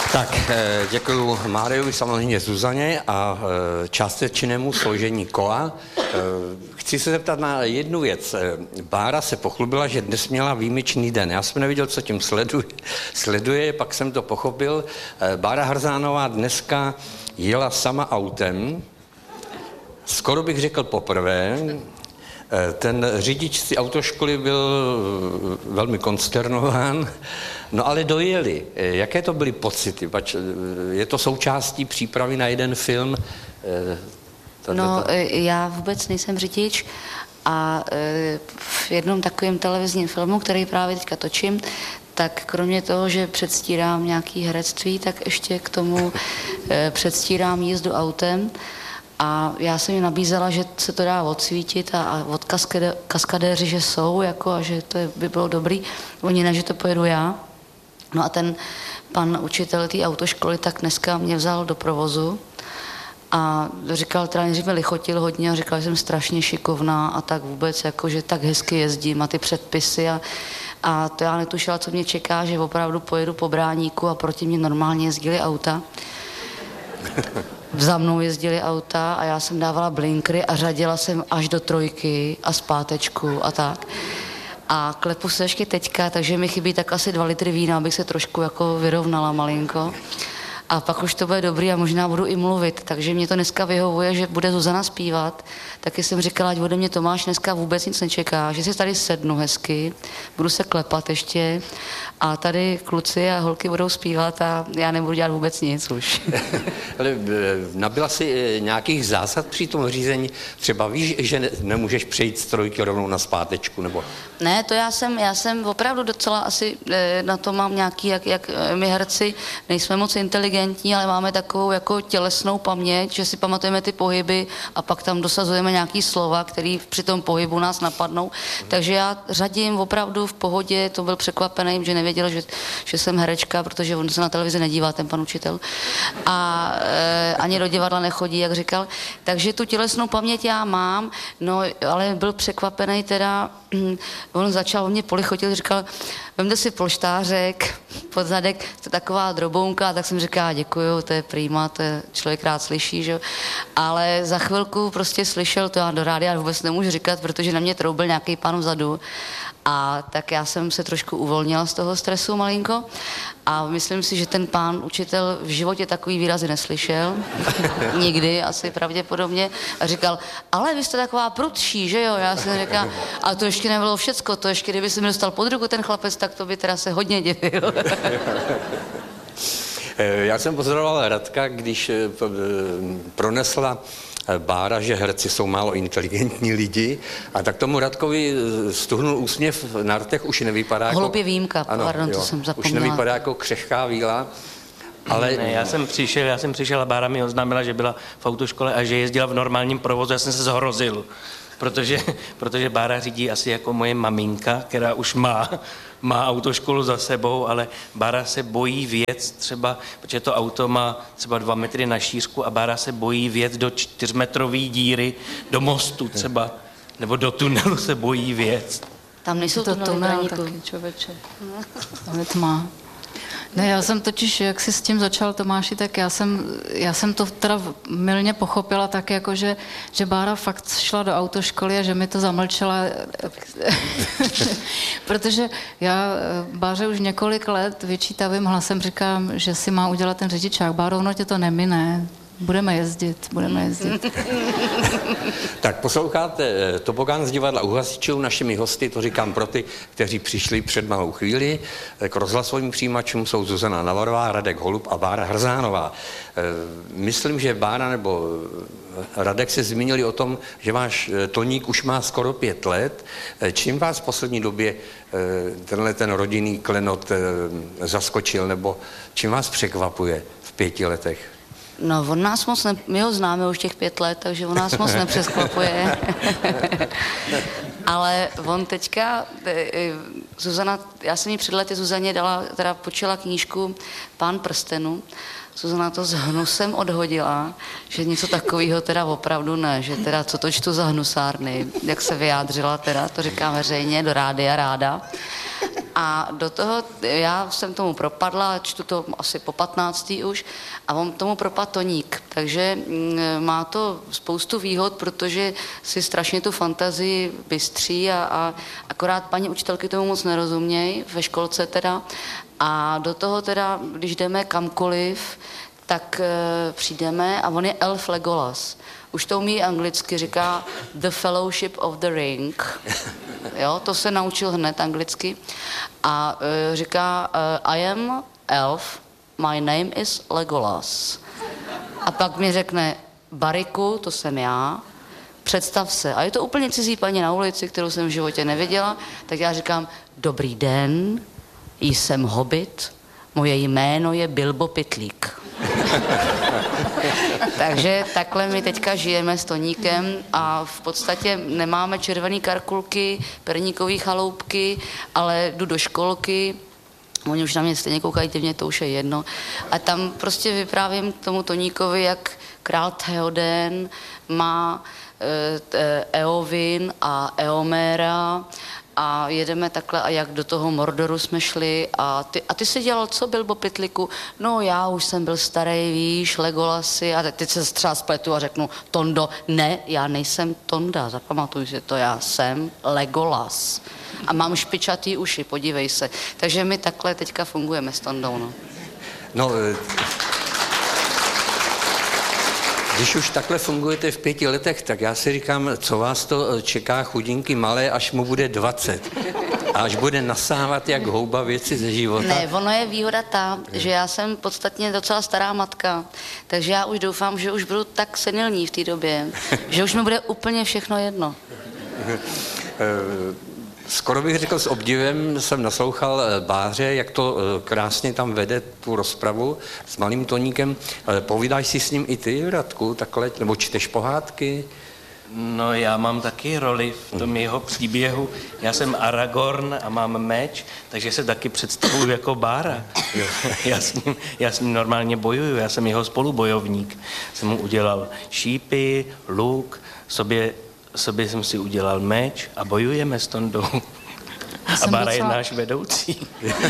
Tak, děkuji Máriu, samozřejmě Zuzaně a částečnému složení kola. Chci se zeptat na jednu věc. Bára se pochlubila, že dnes měla výjimečný den. Já jsem neviděl, co tím sleduje, pak jsem to pochopil. Bára Hrzánová dneska jela sama autem, skoro bych řekl poprvé. Ten řidič z autoškoly byl velmi konsternován, no ale dojeli. Jaké to byly pocity? Je to součástí přípravy na jeden film? Já vůbec nejsem řidič a v jednom takovém televizním filmu, který právě teďka točím, tak kromě toho, že předstírám nějaký herectví, tak ještě k tomu předstírám jízdu autem. A já jsem jim nabízela, že se to dá odsvítit a od kaskadéři, že jsou, jako, a že to by bylo dobrý. Oni ne, že to pojedu já. No a ten pan učitel té autoškoly tak dneska mě vzal do provozu a říkal, teda nejdřív mě lichotil hodně a říkal, že jsem strašně šikovná a tak vůbec, jako, že tak hezky jezdím a ty předpisy a to já netušila, co mě čeká, že opravdu pojedu po Bráníku a proti mě normálně jezdily auta. Za mnou jezdily auta a já jsem dávala blinkry a řadila jsem až do 3 a zpátečku a tak. A klepu se ještě teďka, takže mi chybí tak asi 2 litry vína, abych se trošku jako vyrovnala malinko. A pak už to bude dobrý a možná budu i mluvit, takže mě to dneska vyhovuje, že bude Zuzana zpívat. Taky jsem říkala, ať ode mě Tomáš dneska vůbec nic nečeká, že si tady sednu hezky, budu se klepat ještě a tady kluci a holky budou zpívat a já nebudu dělat vůbec nic už. Ale nabyla si nějakých zásad při tom řízení? Třeba víš, že nemůžeš přejít z 3 rovnou na zpátečku, nebo? Ne, to já jsem opravdu docela asi na to mám nějaký, jak my herci nejsme moc inteligentní, ale máme takovou jako tělesnou paměť, že si pamatujeme ty pohyby a pak tam dosazujeme nějaký slova, které při tom pohybu nás napadnou. Takže já řadím opravdu v pohodě, to byl překvapený, že nevěděl, že jsem herečka, protože on se na televizi nedívá, ten pan učitel. A ani do divadla nechodí, jak říkal. Takže tu tělesnou paměť já mám, no ale byl překvapený teda, on začal, on mě polichotil, říkal, vemte si polštářek pod zadek, to je taková drobounka, tak jsem říkala, děkuju, to je prýma, to je člověk rád slyší, že? Ale za chvilku prostě slyšel, to já do rádia vůbec nemůžu říkat, protože na mě troubil nějaký pán vzadu. A tak já jsem se trošku uvolnila z toho stresu malinko a myslím si, že ten pán učitel v životě takový výrazy neslyšel, nikdy asi pravděpodobně, a říkal, ale vy jste taková prudší, že jo? Já jsem říkala, ale to ještě nebylo všecko, to ještě kdyby se mi dostal pod ruku ten chlapec, tak to by teda se hodně divil. Já jsem pozoroval Radka, když pronesla Bára, že herci jsou málo inteligentní lidi, a tak tomu Radkovi stuhnul úsměv na rtech, už nevypadá jako... Holub je výjimka, pardon, to jsem zapomněla. Už nevypadá jako křehká víla, ale... Ne, já jsem přišel a Bára mi oznámila, že byla v autoškole a že jezdila v normálním provozu, já jsem se zhrozil, protože Bára řídí asi jako moje maminka, která už má autoškolu za sebou, ale Bára se bojí vjet třeba, protože to auto má třeba 2 metry na šířku a Bára se bojí vjet do 4metrové díry, do mostu třeba, nebo do tunelu se bojí vjet. Tam nejsou to tunely taky, člověče. Tam je tma. Ne, já jsem totiž, jak jsi s tím začal, Tomáši, tak já jsem to teda mylně pochopila tak, jako že Bára fakt šla do autoškoly a že mi to zamlčela, protože já Báře už několik let vyčítavým hlasem říkám, že si má udělat ten řidičák. Báro, ono tě to nemine. Budeme jezdit. Tak posloucháte Tobogán z divadla U hasičů, našimi hosty, to říkám pro ty, kteří přišli před malou chvíli. K rozhlasovým přijímačům jsou Zuzana Navarová, Radek Holub a Bára Hrzánová. Myslím, že Bára nebo Radek se zmínili o tom, že váš Toník už má skoro 5 let. Čím vás v poslední době tenhle ten rodinný klenot zaskočil, nebo čím vás překvapuje v 5 letech? No, on nás moc my ho známe už těch 5 let, takže on nás moc nepřeskvapuje. Ale on teďka, Zuzana, já jsem jí před lety Zuzaně počila knížku Pán prstenů. Zuzana to s hnusem odhodila, že něco takového teda opravdu ne, že teda co to čtu za hnusárny, jak se vyjádřila teda, to říkám veřejně do rádia ráda. A do toho, já jsem tomu propadla, čtu to asi po 15. už, a on tomu propadl Toník. Takže má to spoustu výhod, protože si strašně tu fantazii bystří a akorát paní učitelky tomu moc nerozumějí, ve školce teda. A do toho teda, když jdeme kamkoliv, tak přijdeme a on je elf Legolas. Už to umí anglicky, říká The Fellowship of the Ring. Jo, to se naučil hned anglicky. A říká I am elf, my name is Legolas. A pak mi řekne Bariku, to jsem já, představ se. A je to úplně cizí paní na ulici, kterou jsem v životě neviděla, tak já říkám dobrý den, jsem Hobbit, moje jméno je Bilbo Pytlík. Takže takhle my teďka žijeme s Toníkem a v podstatě nemáme červený karkulky, perníkový chaloupky, ale jdu do školky, oni už na mě stejně koukají divně, to už je jedno. A tam prostě vyprávím tomu Toníkovi, jak král Theoden má Eowyn a Eomera a jedeme takhle a jak do toho Mordoru jsme šli a ty jsi dělal co, Bilbo Pytliku? No já už jsem byl starý, víš, Legolasy a teď se třeba spletu a řeknu Tondo, ne, já nejsem Tonda, zapamatuj si to, já jsem Legolas a mám špičatý uši, podívej se. Takže my takhle teďka fungujeme s Tondou, no. No, když už takhle fungujete v 5 letech, tak já si říkám, co vás to čeká chudinky malé, až mu bude 20. A až bude nasávat jak houba věci ze života. Ne, ono je výhoda ta, že já jsem podstatně docela stará matka, takže já už doufám, že už budu tak senilní v té době, že už mi bude úplně všechno jedno. Skoro bych řekl s obdivem, jsem naslouchal Báře, jak to krásně tam vede tu rozpravu s malým Toníkem. Povídáš si s ním i ty, Radku, takhle, nebo čteš pohádky? No já mám taky roli v tom jeho příběhu. Já jsem Aragorn a mám meč, takže se taky představuju jako Bára. Já s ním normálně bojuju, já jsem jeho spolubojovník. Jsem mu udělal šípy, luk, sobě jsem si udělal meč a bojujeme s Tondou. A Bára je náš vedoucí.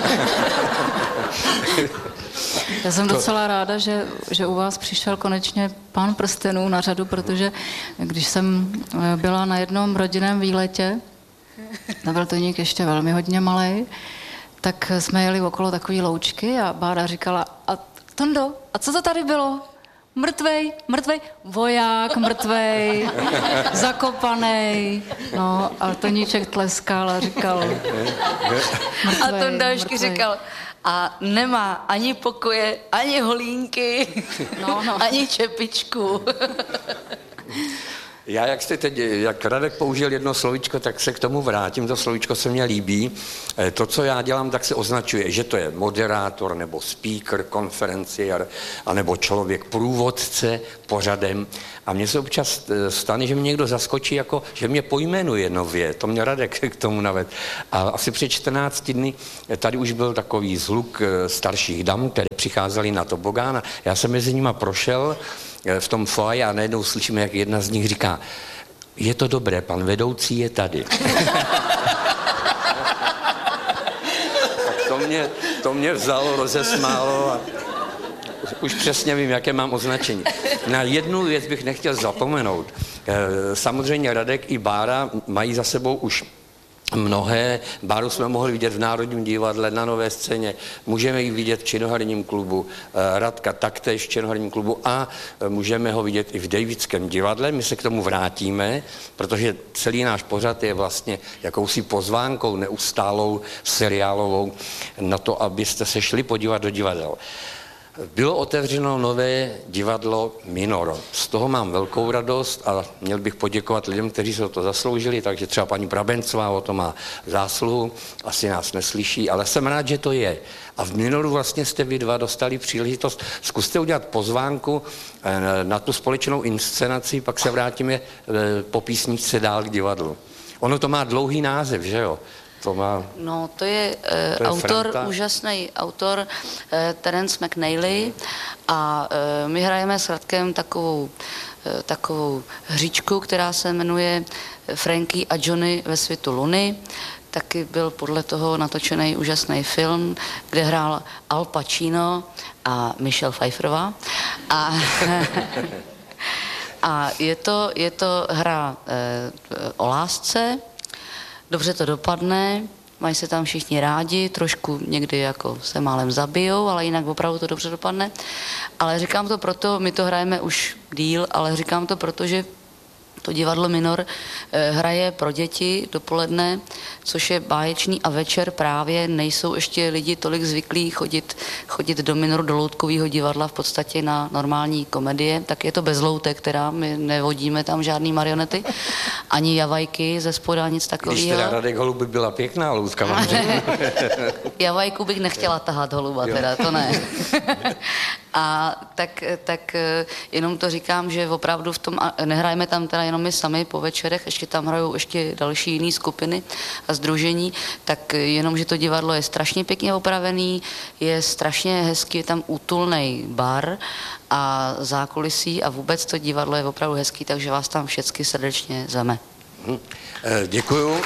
Já jsem docela ráda, že u vás přišel konečně Pán prstenů na řadu, protože když jsem byla na jednom rodinném výletě, to byl Toník ještě velmi hodně malej, tak jsme jeli okolo takové loučky a Bára říkala, a Tondo, a co to tady bylo? Mrtvej, voják, mrtvej, zakopanej. No a Toníček tleskal a říkal, mrtvej, a Tonda ještě říkal, a nemá ani pokoje, ani holínky, ani čepičku. Já, jak Radek použil jedno slovíčko, tak se k tomu vrátím, to slovíčko se mně líbí. To, co já dělám, tak se označuje, že to je moderátor, nebo speaker, konferenciér, anebo člověk průvodce pořadem. A mně se občas stane, že mě někdo zaskočí, jako, že mě pojmenuje nově. To mě Radek k tomu naved. A asi před 14 dny tady už byl takový zhluk starších dam, které přicházely na tobogán. Já jsem mezi nima prošel v tom foaje a najednou slyšíme, jak jedna z nich říká, je to dobré, pan vedoucí je tady. to mě vzalo, rozesmálo a už přesně vím, jaké mám označení. Na jednu věc bych nechtěl zapomenout. Samozřejmě Radek i Bára mají za sebou už mnohé. Báru jsme mohli vidět v Národním divadle, na Nové scéně, můžeme ji vidět v Činoherním klubu, Radka taktéž v Činoherním klubu a můžeme ho vidět i v Davidském divadle. My se k tomu vrátíme, protože celý náš pořad je vlastně jakousi pozvánkou neustálou seriálovou na to, abyste se šli podívat do divadel. Bylo otevřeno nové divadlo Minor. Z toho mám velkou radost a měl bych poděkovat lidem, kteří se o to zasloužili, takže třeba paní Brabencová o to má zásluhu, asi nás neslyší, ale jsem rád, že to je. A v Minoru vlastně jste vy dva dostali příležitost. Zkuste udělat pozvánku na tu společnou inscenaci, pak se vrátíme po písničce dál k divadlu. Ono to má dlouhý název, že jo? No, to je autor, úžasný autor, Terence McNally a my hrajeme s Radkem takovou hříčku, která se jmenuje Frankie a Johnny ve světu Luny. taky byl podle toho natočený úžasný film, kde hrál Al Pacino a Michelle Pfeifferová. A je to hra o lásce, dobře to dopadne, mají se tam všichni rádi, trošku někdy jako se málem zabijou, ale jinak opravdu to dobře dopadne. Ale říkám to proto, my to hrajeme už díl, ale říkám to proto, že to divadlo Minor hraje pro děti dopoledne, což je báječný a večer právě nejsou ještě lidi tolik zvyklí chodit do Minoru, do loutkového divadla v podstatě na normální komedie, tak je to bez loutek, teda my nevodíme tam žádný marionety, ani javajky ze spoda, nic takového. Když teda Radek Holub by byla pěkná loutka, vám řeknu. Javajku bych nechtěla tahat holuba, teda to ne. A tak jenom to říkám, že opravdu v tom, nehrajeme tam teda jenom my sami po večerech, ještě tam hrajou ještě další jiné skupiny a sdružení, tak jenom, že to divadlo je strašně pěkně opravený, je strašně hezký, je tam útulný bar a zákulisí a vůbec to divadlo je opravdu hezký, takže vás tam všechny srdečně zveme. Děkuju.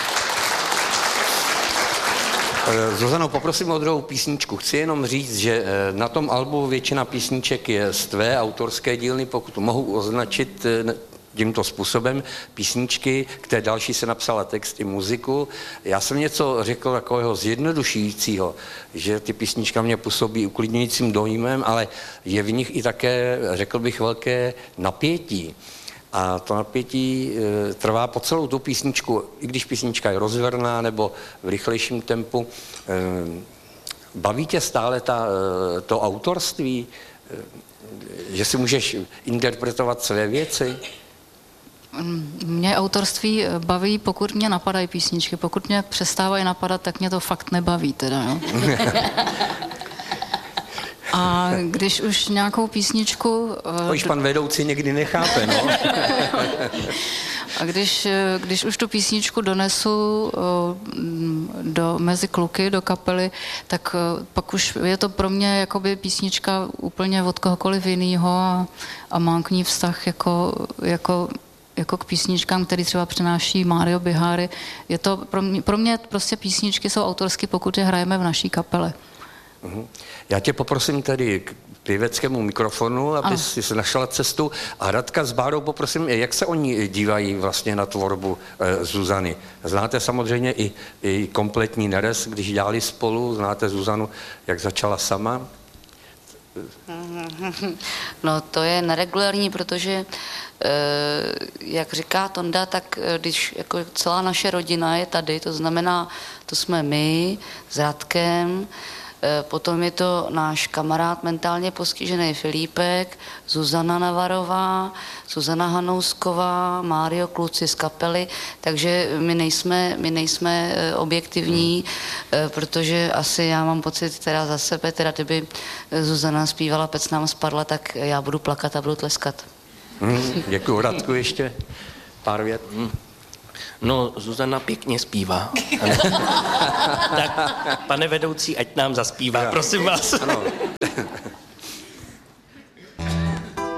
Zuzano, poprosím o druhou písničku. Chci jenom říct, že na tom albu většina písniček je z tvé autorské dílny, pokud mohu označit tímto způsobem písničky, k té další se napsala text i muziku. Já jsem něco řekl takového zjednodušujícího, že ty písnička mě působí uklidňujícím dojmem, ale je v nich i také, řekl bych, velké napětí. A to napětí trvá po celou tu písničku, i když písnička je rozverná nebo v rychlejším tempu. Baví tě stále to autorství, že si můžeš interpretovat své věci? Mě autorství baví, pokud mě napadají písničky. Pokud mě přestávají napadat, tak mě to fakt nebaví teda, jo. A když už nějakou písničku... To už pan vedoucí někdy nechápe, no. A když už tu písničku donesu mezi kluky, do kapely, tak pak už je to pro mě jakoby písnička úplně od kohokoliv jinýho a mám k ní vztah jako k písničkám, který třeba přináší Mário Biháry. Je to pro mě prostě písničky jsou autorsky, pokud je hrajeme v naší kapele. Já tě poprosím tedy k pěveckému mikrofonu, aby si se našla cestu. A Radka s Bárou poprosím, jak se oni dívají vlastně na tvorbu Zuzany. Znáte samozřejmě i kompletní nerez, když dělali spolu, znáte Zuzanu, jak začala sama? No to je neregulární, protože jak říká Tonda, tak když jako celá naše rodina je tady, to znamená, to jsme my s Radkem, potom je to náš kamarád mentálně postižený Filipek, Zuzana Navarová, Zuzana Hanousková, Mário, kluci z kapely, takže my nejsme objektivní, protože asi já mám pocit teda za sebe, teda kdyby Zuzana zpívala Pec nám spadla, tak já budu plakat a budu tleskat. Děkuju. Radku, ještě pár vět. No, Zuzana pěkně zpívá. Tak, pane vedoucí, ať nám zaspívá, prosím vás. Ano.